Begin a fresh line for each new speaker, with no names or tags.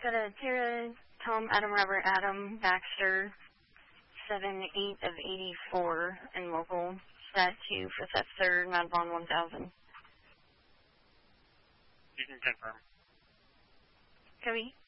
Got a Tara, Tom, Adam, Robert, Adam, Baxter, 7-8 of 84 in local. Stat 2 for that third, Madbon 1000.
You can confirm.
Copy.